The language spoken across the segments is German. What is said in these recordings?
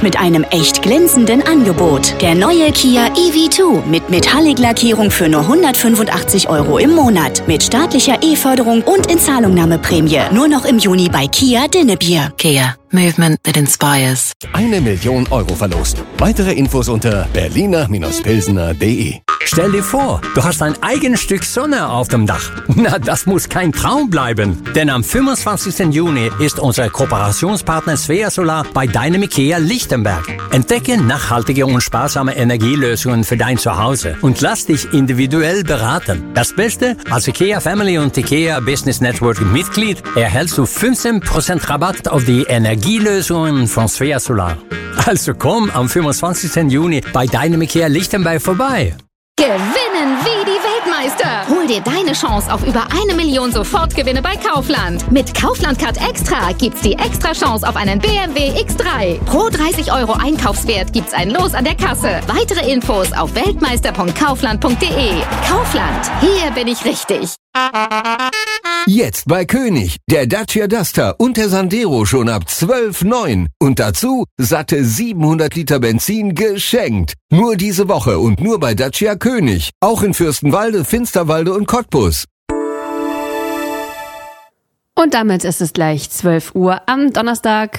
mit einem echt glänzenden Angebot. Der neue Kia EV2 mit Metallic-Lackierung für nur 185 € im Monat. Mit staatlicher E-Förderung und Inzahlungnahmeprämie. Nur noch im Juni bei Kia Dinnebier. Kia. Movement that inspires. 1 Million Euro verlost. Weitere Infos unter berliner-pilsener.de. Stell dir vor, du hast ein eigenes Stück Sonne auf dem Dach. Na, das muss kein Traum bleiben. Denn am 25. Juni ist unser Kooperationspartner Svea Solar bei deinem IKEA Lichtenberg. Entdecke nachhaltige und sparsame Energielösungen für dein Zuhause und lass dich individuell beraten. Das Beste, als IKEA Family und IKEA Business Network Mitglied erhältst du 15% Rabatt auf die Energielösungen von Svea Solar. Also komm am 25. Juni bei deinem IKEA Lichtenberg vorbei. Gewinnen wie die Weltmeister! Hol dir deine Chance auf über 1 Million Sofortgewinne bei Kaufland. Mit Kaufland Card Extra gibt's die extra Chance auf einen BMW X3. Pro 30 € Einkaufswert gibt's ein Los an der Kasse. Weitere Infos auf weltmeister.kaufland.de. Kaufland, hier bin ich richtig. Jetzt bei König, der Dacia Duster und der Sandero schon ab 12,9. Und dazu satte 700 Liter Benzin geschenkt. Nur diese Woche und nur bei Dacia König. Auch in Fürstenwalde, Finsterwalde und Cottbus. Und damit ist es gleich 12 Uhr am Donnerstag.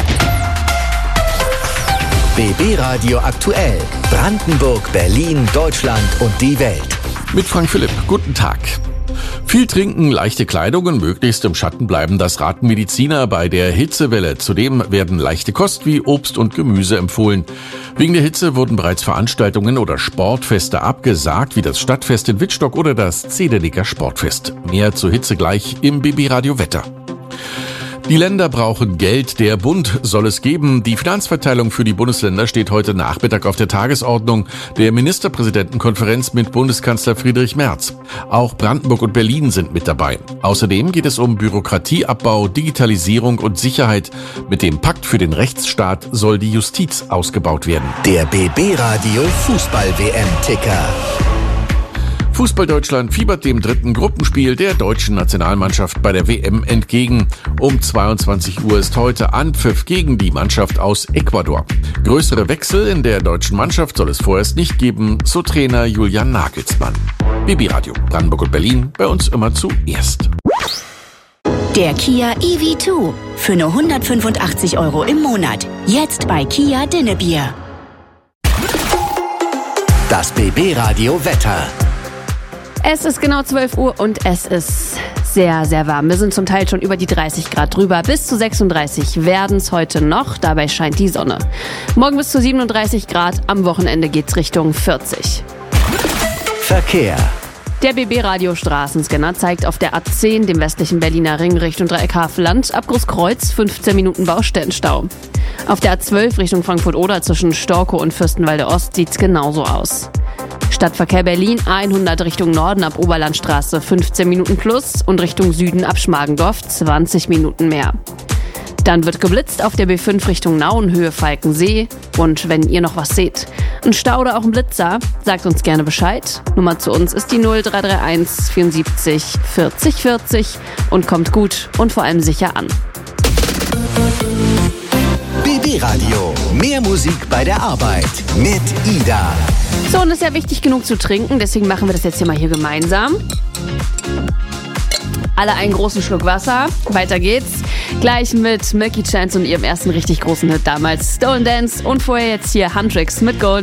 BB Radio aktuell. Brandenburg, Berlin, Deutschland und die Welt. Mit Frank Philipp. Guten Tag. Viel trinken, leichte Kleidung und möglichst im Schatten bleiben, das raten Mediziner bei der Hitzewelle. Zudem werden leichte Kost wie Obst und Gemüse empfohlen. Wegen der Hitze wurden bereits Veranstaltungen oder Sportfeste abgesagt, wie das Stadtfest in Wittstock oder das Zedernicker Sportfest. Mehr zur Hitze gleich im BB Radio Wetter. Die Länder brauchen Geld, der Bund soll es geben. Die Finanzverteilung für die Bundesländer steht heute Nachmittag auf der Tagesordnung der Ministerpräsidentenkonferenz mit Bundeskanzler Friedrich Merz. Auch Brandenburg und Berlin sind mit dabei. Außerdem geht es um Bürokratieabbau, Digitalisierung und Sicherheit. Mit dem Pakt für den Rechtsstaat soll die Justiz ausgebaut werden. Der BB Radio Fußball-WM-Ticker. Fußball Deutschland fiebert dem 3. Gruppenspiel der deutschen Nationalmannschaft bei der WM entgegen. Um 22 Uhr ist heute Anpfiff gegen die Mannschaft aus Ecuador. Größere Wechsel in der deutschen Mannschaft soll es vorerst nicht geben, so Trainer Julian Nagelsmann. BB Radio, Brandenburg und Berlin, bei uns immer zuerst. Der Kia EV2 für nur 185 € im Monat. Jetzt bei Kia Dinnebier. Das BB Radio Wetter. Es ist genau 12 Uhr und es ist sehr, sehr warm. Wir sind zum Teil schon über die 30 Grad drüber. Bis zu 36 werden es heute noch. Dabei scheint die Sonne. Morgen bis zu 37 Grad. Am Wochenende geht's Richtung 40. Verkehr. Der BB-Radio Straßenscanner zeigt auf der A10, dem westlichen Berliner Ring Richtung Dreieck Havelland, ab Großkreuz 15 Minuten Baustellenstau. Auf der A12 Richtung Frankfurt-Oder zwischen Storkow und Fürstenwalde Ost sieht's genauso aus. Stadtverkehr Berlin 100 Richtung Norden ab Oberlandstraße 15 Minuten plus und Richtung Süden ab Schmargendorf 20 Minuten mehr. Dann wird geblitzt auf der B5 Richtung Nauenhöhe Falkensee. Und wenn ihr noch was seht, ein Stau oder auch ein Blitzer, sagt uns gerne Bescheid. Nummer zu uns ist die 0331 74 40 40 und kommt gut und vor allem sicher an. BB Radio. Mehr Musik bei der Arbeit mit Ida. So, und es ist ja wichtig genug zu trinken, deswegen machen wir das jetzt hier gemeinsam. Alle einen großen Schluck Wasser. Weiter geht's. Gleich mit Milky Chance und ihrem ersten richtig großen Hit damals, Stolen Dance. Und vorher jetzt hier Huntrix mit Golden.